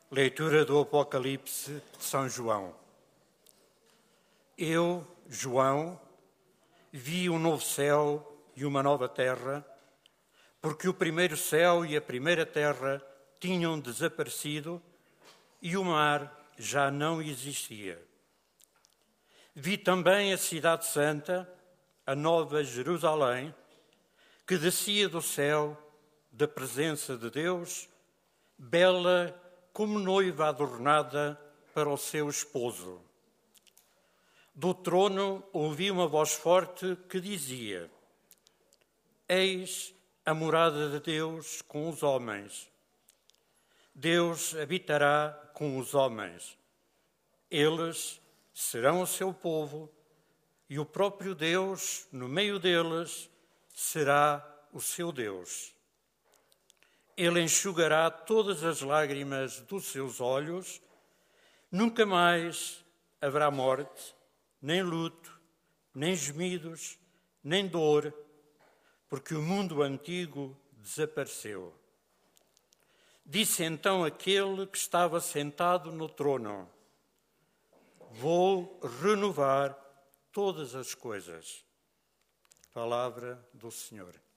Leitura do Apocalipse de São João. Eu, João, vi um novo céu e uma nova terra, porque o primeiro céu e a primeira terra tinham desaparecido e o mar já não existia. Vi também a cidade santa, a nova Jerusalém, que descia do céu, da presença de Deus, bela como noiva adornada para o seu esposo. Do trono ouvi uma voz forte que dizia: Eis a morada de Deus com os homens. Deus habitará com os homens. Eles serão o seu povo e o próprio Deus, no meio deles, será o seu Deus. Ele enxugará todas as lágrimas dos seus olhos. Nunca mais haverá morte, nem luto, nem gemidos, nem dor, porque o mundo antigo desapareceu. Disse então aquele que estava sentado no trono: Vou renovar todas as coisas. Palavra do Senhor.